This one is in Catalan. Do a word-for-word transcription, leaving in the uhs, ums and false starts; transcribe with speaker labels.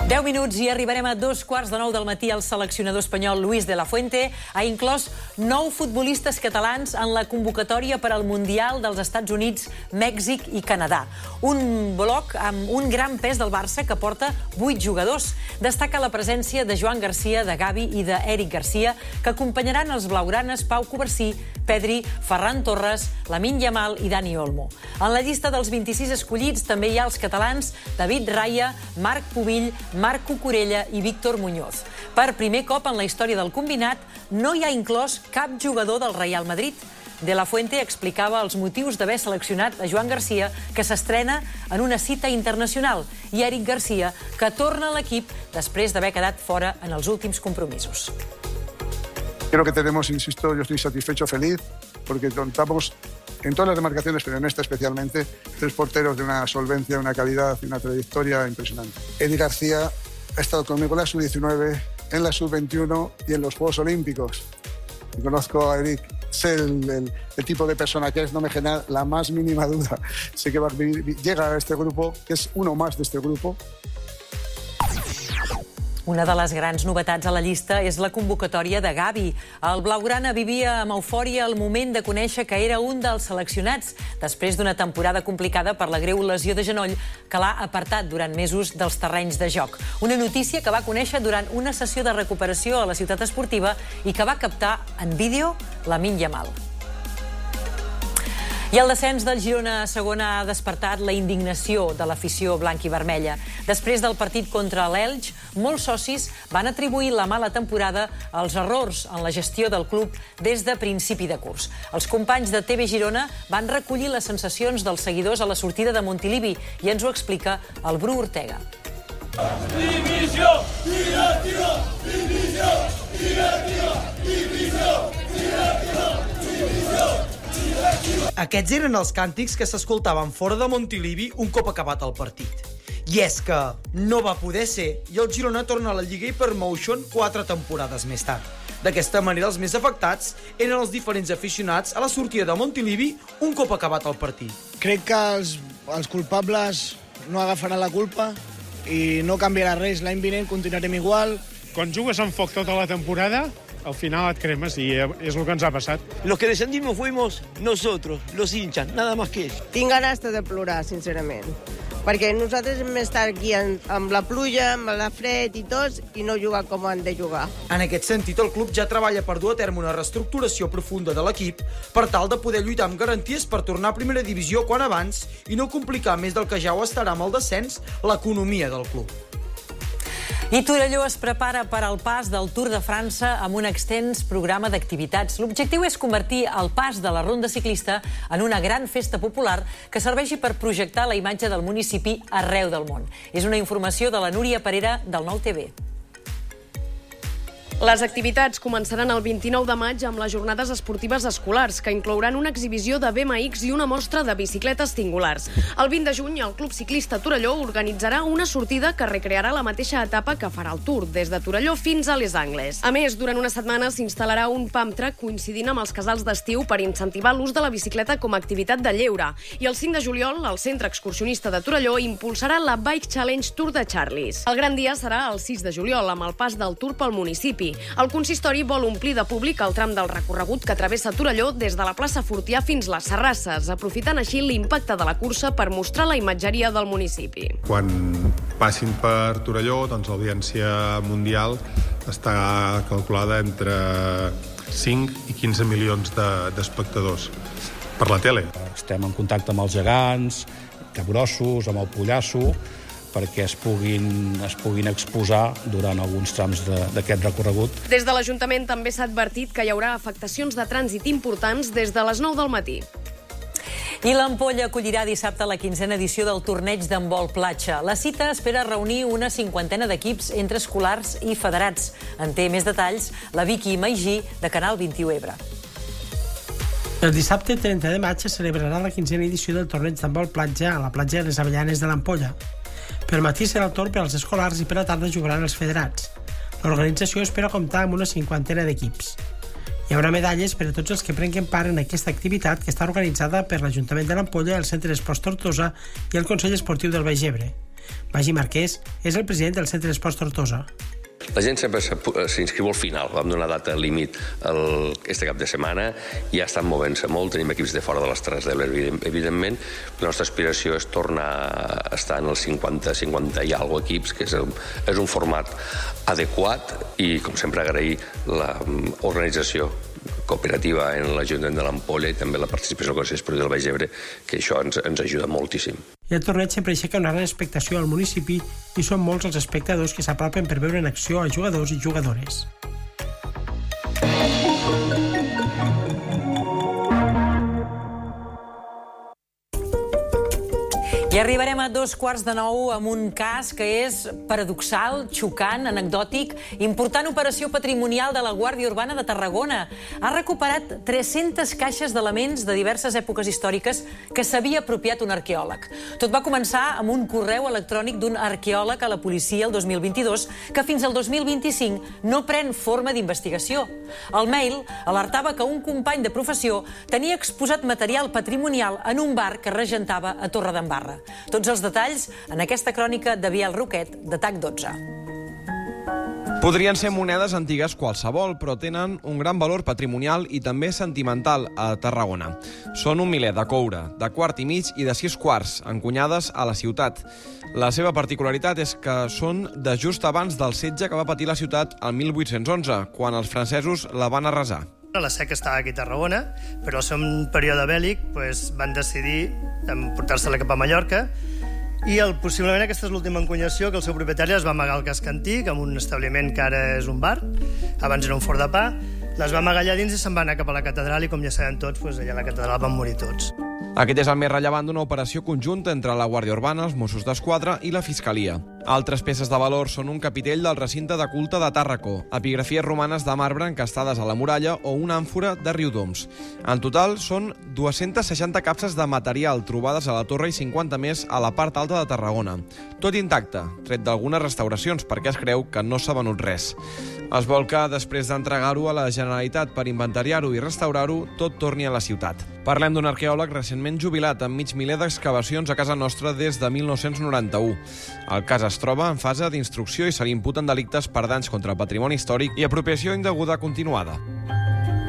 Speaker 1: deu minuts i arribarem a dos quarts de nou del matí. El seleccionador espanyol Luis de la Fuente ha inclòs nou futbolistes catalans en la convocatòria per al Mundial dels Estats Units, Mèxic i Canadà. Un bloc amb un gran pes del Barça que porta vuit jugadors. Destaca la presència de Joan Garcia, de Gavi i d'Eric Garcia, que acompanyaran els blaugranes Pau Covarsí, Pedri, Ferran Torres, Lamine Yamal i Dani Olmo. En la llista dels vint-i-sis escollits també hi ha els catalans David Raya, Marc Pubill, Marc Cucurella i Víctor Muñoz. Per primer cop en la història del combinat no hi ha inclòs cap jugador del Real Madrid. De la Fuente explicava els motius d'haver seleccionat a Joan Garcia, que s'estrena en una cita internacional, i Eric Garcia, que torna a l'equip després d'haver quedat fora en els últims compromisos.
Speaker 2: Creo que tenemos, insisto, yo estoy satisfecho, feliz, porque contamos en todas las demarcaciones, pero en esta especialmente, tres porteros de una solvencia, una calidad y una trayectoria impresionante. Eddie García ha estado conmigo en la sub diecinueve, en la sub veintiuno y en los Juegos Olímpicos. Y conozco a Eric, sé el, el, el tipo de persona que es, no me genera la más mínima duda. Sé que va a vivir, llega a este grupo, que es uno más de este grupo.
Speaker 1: Una de les grans novetats a la llista és la convocatòria de Gavi. El blaugrana vivia amb eufòria el moment de conèixer que era un dels seleccionats, després d'una temporada complicada per la greu lesió de genoll que l'ha apartat durant mesos dels terrenys de joc. Una notícia que va conèixer durant una sessió de recuperació a la ciutat esportiva i que va captar en vídeo Lamine Yamal. I el descens del Girona a segona ha despertat la indignació de l'afició blanc i vermella. Després del partit contra l'Elx, molts socis van atribuir la mala temporada als errors en la gestió del club des de principi de curs. Els companys de T V Girona van recollir les sensacions dels seguidors a la sortida de Montilivi i ens ho explica el Bru Ortega.
Speaker 3: Divisió! Divisió! Divisió! Divisió! Divisió! Divisió!
Speaker 4: Aquests eren els càntics que s'escoltaven fora de Montilivi un cop acabat el partit. I és que no va poder ser i el Girona torna a la Lliga Hypermotion quatre temporades més tard. D'aquesta manera, els més afectats eren els diferents aficionats a la sortida de Montilivi un cop acabat el partit.
Speaker 5: Crec que els, els culpables no agafaran la culpa i no canviarà res. L'any vinent continuarem igual.
Speaker 6: Quan jugues amb foc tota la temporada, al final et cremes i és el que ens ha passat.
Speaker 7: Los que descendimos fuimos nosotros, los hinchas, nada más que eso.
Speaker 8: Tinc ganes de plorar, sincerament, perquè nosaltres hem estat aquí amb la pluja, amb la fred i tots, i no jugar com han de jugar.
Speaker 4: En aquest sentit, el club ja treballa per dur a terme una reestructuració profunda de l'equip per tal de poder lluitar amb garanties per tornar a primera divisió quan abans i no complicar més del que ja ho estarà amb el descens l'economia del club.
Speaker 1: I Torelló es prepara per al pas del Tour de França amb un extens programa d'activitats. L'objectiu és convertir el pas de la ronda ciclista en una gran festa popular que serveixi per projectar la imatge del municipi arreu del món. És una informació de la Núria Parera, del Nou T V.
Speaker 9: Les activitats començaran el vint-i-nou de maig amb les jornades esportives escolars, que inclouran una exhibició de B M X i una mostra de bicicletes singulars. El vint de juny, el Club Ciclista Torelló organitzarà una sortida que recrearà la mateixa etapa que farà el Tour, des de Torelló fins a Les Angles. A més, durant una setmana s'instal·larà un pump track coincidint amb els casals d'estiu per incentivar l'ús de la bicicleta com a activitat de lleure. I el cinc de juliol, el Centre Excursionista de Torelló impulsarà la Bike Challenge Tour de Charlies. El gran dia serà el sis de juliol, amb el pas del Tour pel municipi. El consistori vol omplir de públic el tram del recorregut que travessa Torelló des de la plaça Fortià fins les Serrasses, aprofitant així l'impacte de la cursa per mostrar la imatgeria del municipi.
Speaker 10: Quan passin per Torelló, doncs l'audiència mundial està calculada entre cinc i quinze milions d'espectadors per la tele.
Speaker 11: Estem en contacte amb els gegants, capgrossos, amb el pollasso, perquè es puguin, es puguin exposar durant alguns trams d'aquest recorregut.
Speaker 9: Des de l'Ajuntament també s'ha advertit que hi haurà afectacions de trànsit importants des de les nou del matí.
Speaker 1: I l'Ampolla acollirà dissabte la quinzena edició del torneig d'handbol platja. La cita espera reunir una cinquantena d'equips entre escolars i federats. En té més detalls la Vicky Maigí, de Canal vint-i-u Ebre.
Speaker 12: El dissabte trenta de maig se celebrarà la quinzena edició del torneig d'handbol platja a la platja de les Avellanes de l'Ampolla. Per matí serà el torn per als escolars i per la tarda jugaran els federats. L'organització espera comptar amb una cinquantena d'equips. Hi haurà medalles per a tots els que prenguen part en aquesta activitat que està organitzada per l'Ajuntament de l'Ampolla, el Centre d'Esports Tortosa i el Consell Esportiu del Baix Ebre. Magí Marquès és el president del Centre d'Esports Tortosa.
Speaker 13: La gent sempre s'inscriu al final. Vam donar data límit este cap de setmana, ja estan movent-se molt, tenim equips de fora de les Terres de l'Ebre, evidentment. La nostra aspiració és tornar a estar en els cinquanta, cinquanta i alguna equips, que és, el, és un format adequat i, com sempre, agrair l'organització cooperativa en l'Ajuntament de l'Ampolla i també la participació del Consell Esportiu del Baix Ebre, que això ens, ens ajuda moltíssim.
Speaker 12: I el torneig sempre aixeca una gran expectació al municipi i són molts els espectadors que s'apropen per veure en acció a jugadors i jugadores.
Speaker 1: I arribarem a dos quarts de nou amb un cas que és paradoxal, xocant, anecdòtic, important operació patrimonial de la Guàrdia Urbana de Tarragona. Ha recuperat tres-centes caixes d'elements de diverses èpoques històriques que s'havia apropiat un arqueòleg. Tot va començar amb un correu electrònic d'un arqueòleg a la policia el dos mil vint-i-dos que fins al dos mil vint-i-cinc no pren forma d'investigació. El mail alertava que un company de professió tenia exposat material patrimonial en un bar que regentava a Torredembarra. Tots els detalls en aquesta crònica de Biel Roquet, de T A C dotze.
Speaker 14: Podrien ser monedes antigues qualsevol, però tenen un gran valor patrimonial i també sentimental a Tarragona. Són un miler de coure, de quart i mig i de sis quarts, encunyades a la ciutat. La seva particularitat és que són de just abans del setge que va patir la ciutat el mil vuit-cents onze, quan els francesos la van arrasar.
Speaker 15: La S E C estava aquí a Tarragona, però al ser un període bèl·lic doncs, van decidir portar-se-la cap a Mallorca i el, possiblement aquesta és l'última encunyació que el seu propietari es va amagar al casc antic en un establiment que ara és un bar, abans era un forn de pa, les va amagar allà dins i se'n va anar cap a la catedral i com ja sabem tots, doncs, allà a la catedral van morir tots.
Speaker 14: Aquest és el més rellevant d'una operació conjunta entre la Guàrdia Urbana, els Mossos d'Esquadra i la Fiscalia. Altres peces de valor són un capitell del recinte de culte de Tàrraco, epigrafies romanes de marbre encastades a la muralla o una àmfora de Riudoms. En total, són dues-centes seixanta capses de material trobades a la torre i cinquanta més a la part alta de Tarragona. Tot intacte, tret d'algunes restauracions, perquè es creu que no s'ha venut res. Es vol que, després d'entregar-ho a la Generalitat per inventariar-ho i restaurar-ho, tot torni a la ciutat. Parlem d'un arqueòleg recentment jubilat amb mig miler d'excavacions a casa nostra des de mil nou-cents noranta-u. El cas es troba en fase d'instrucció i se li imputen delictes per danys contra el patrimoni històric i apropiació indeguda continuada.